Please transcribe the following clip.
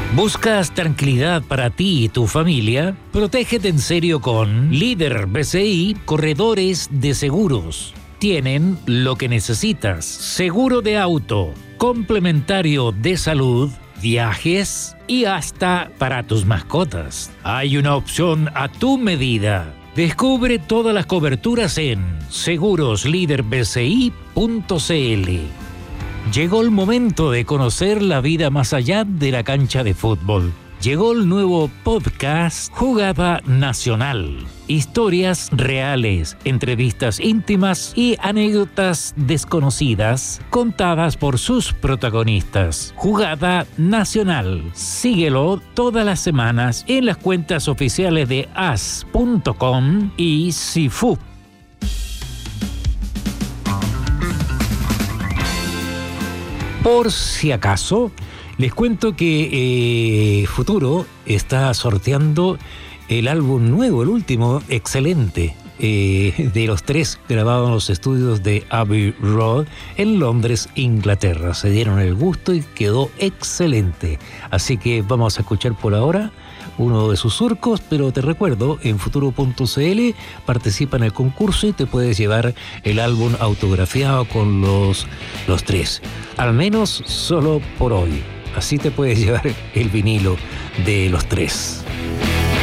¿Buscas tranquilidad para ti y tu familia? Protégete en serio con Líder BCI Corredores de Seguros. Tienen lo que necesitas: seguro de auto, complementario de salud, viajes y hasta para tus mascotas. Hay una opción a tu medida. Descubre todas las coberturas en segurosliderbci.cl. Llegó el momento de conocer la vida más allá de la cancha de fútbol. Llegó el nuevo podcast Jugada Nacional. Historias reales, entrevistas íntimas y anécdotas desconocidas contadas por sus protagonistas. Jugada Nacional. Síguelo todas las semanas en las cuentas oficiales de as.com y Sifu. Por si acaso, les cuento que Futuro está sorteando el álbum nuevo, el último, excelente, de los 3 grabados en los estudios de Abbey Road en Londres, Inglaterra. Se dieron el gusto y quedó excelente. Así que vamos a escuchar por ahora uno de sus surcos, pero te recuerdo, en futuro.cl participa en el concurso y te puedes llevar el álbum autografiado con los 3. Al menos solo por hoy. Así te puedes llevar el vinilo de los 3.